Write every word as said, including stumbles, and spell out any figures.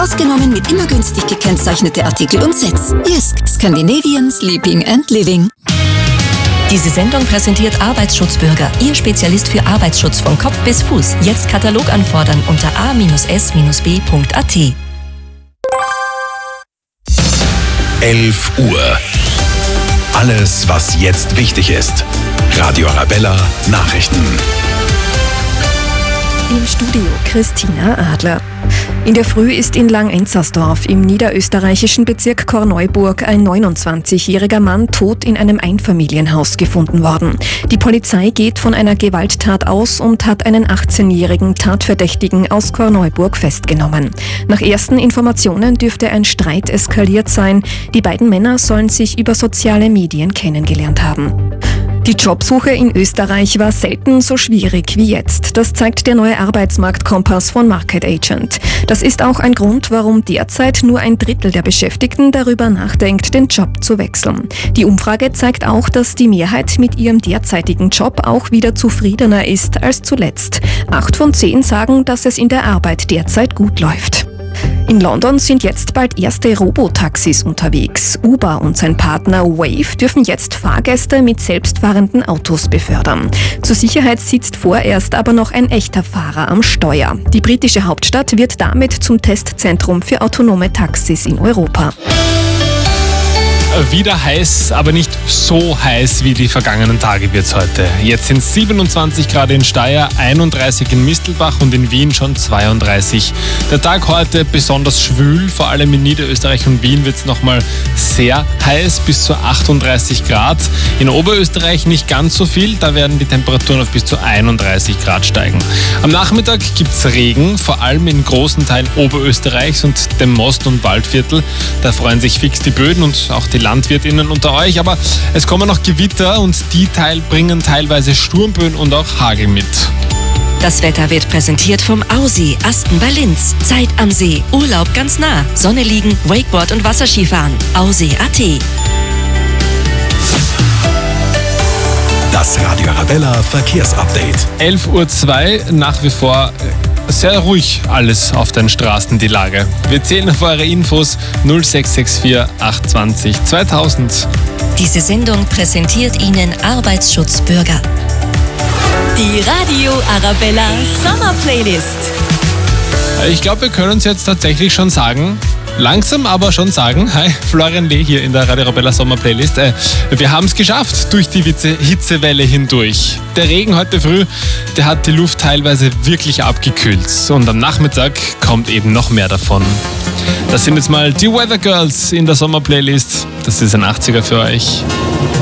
Ausgenommen mit immer günstig gekennzeichnete Artikel und Sets. Jysk, Scandinavian Sleeping and Living. Diese Sendung präsentiert Arbeitsschutzbürger, Ihr Spezialist für Arbeitsschutz von Kopf bis Fuß. Jetzt Katalog anfordern unter a s b punkt a t. elf Uhr. Alles, was jetzt wichtig ist. Radio Arabella Nachrichten. Im Studio Christina Adler. In der Früh ist in Langenzersdorf im niederösterreichischen Bezirk Korneuburg ein neunundzwanzigjähriger Mann tot in einem Einfamilienhaus gefunden worden. Die Polizei geht von einer Gewalttat aus und hat einen achtzehnjährigen Tatverdächtigen aus Korneuburg festgenommen. Nach ersten Informationen dürfte ein Streit eskaliert sein. Die beiden Männer sollen sich über soziale Medien kennengelernt haben. Die Jobsuche in Österreich war selten so schwierig wie jetzt. Das zeigt der neue Arbeitsmarktkompass von Market Agent. Das ist auch ein Grund, warum derzeit nur ein Drittel der Beschäftigten darüber nachdenkt, den Job zu wechseln. Die Umfrage zeigt auch, dass die Mehrheit mit ihrem derzeitigen Job auch wieder zufriedener ist als zuletzt. Acht von zehn sagen, dass es in der Arbeit derzeit gut läuft. In London sind jetzt bald erste Robotaxis unterwegs. Uber und sein Partner Wave dürfen jetzt Fahrgäste mit selbstfahrenden Autos befördern. Zur Sicherheit sitzt vorerst aber noch ein echter Fahrer am Steuer. Die britische Hauptstadt wird damit zum Testzentrum für autonome Taxis in Europa. Wieder heiß, aber nicht so heiß wie die vergangenen Tage wird's heute. Jetzt sind es siebenundzwanzig Grad in Steyr, einunddreißig in Mistelbach und in Wien schon zweiunddreißig. Der Tag heute besonders schwül, vor allem in Niederösterreich und Wien wird's nochmal sehr heiß, bis zu achtunddreißig Grad. In Oberösterreich nicht ganz so viel, da werden die Temperaturen auf bis zu einunddreißig Grad steigen. Am Nachmittag gibt's Regen, vor allem in großen Teilen Oberösterreichs und dem Most- und Waldviertel. Da freuen sich fix die Böden und auch die LandwirtInnen unter euch, aber es kommen noch Gewitter und die Teil bringen teilweise Sturmböen und auch Hagel mit. Das Wetter wird präsentiert vom Aussee Asten bei Linz. Zeit am See, Urlaub ganz nah, Sonne liegen, Wakeboard und Wasserskifahren. Aussee punkt a t. Das Radio Arabella Verkehrsupdate. elf Uhr zwei, nach wie vor sehr ruhig alles auf den Straßen, die Lage. Wir zählen auf eure Infos null sechs sechs vier acht zwei null zweitausend. Diese Sendung präsentiert Ihnen Arbeitsschutzbürger. Die Radio Arabella Sommerplaylist. Ich glaube, wir können uns jetzt tatsächlich schon sagen, langsam aber schon sagen, hi, Florian Lee hier in der Radio Arabella Sommerplaylist. Äh, wir haben es geschafft durch die Hitze- Hitzewelle hindurch. Der Regen heute früh, der hat die Luft teilweise wirklich abgekühlt. Und am Nachmittag kommt eben noch mehr davon. Das sind jetzt mal die Weather Girls in der Sommerplaylist. Das ist ein achtziger für euch.